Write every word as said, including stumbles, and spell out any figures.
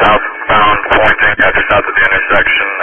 southbound pointing, yeah, just south of the intersection.